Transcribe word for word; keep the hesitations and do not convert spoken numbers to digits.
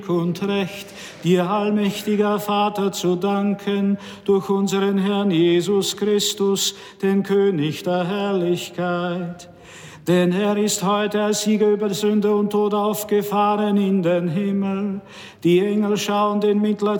und Recht, dir allmächtiger Vater zu danken, durch unseren Herrn Jesus Christus, den König der Herrlichkeit. Denn er ist heute als Sieger über Sünde und Tod aufgefahren in den Himmel. Die Engel schauen den Mittler